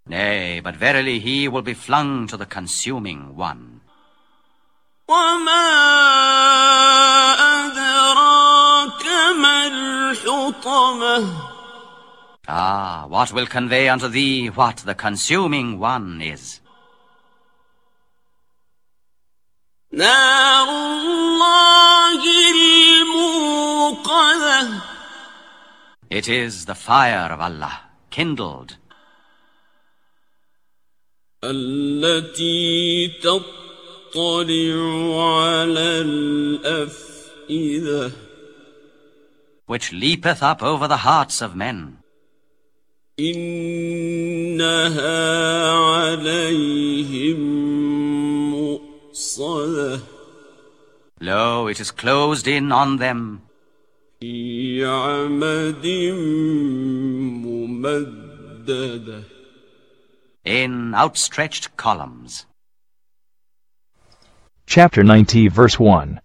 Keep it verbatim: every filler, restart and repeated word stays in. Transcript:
Nay, but verily he will be flung to the consuming one. وَمَا أَدْرَاكَ مَا الْحُطَمَةُ. Ah, what will convey unto thee what the consuming one is? نَارُ اللَّهِ الْمُوقَدَةُ. It is the fire of Allah, kindled. التي تطلع على الأفئدة. Which leapeth up over the hearts of men. إنها عليهم مؤصدة. Lo, it is closed in on them. في عمد ممددة. In outstretched columns. Chapter ninety, verse one.